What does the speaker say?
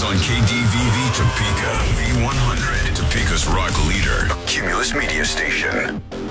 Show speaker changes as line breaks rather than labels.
on KDVV Topeka, V100, Topeka's rock leader, Cumulus Media Station.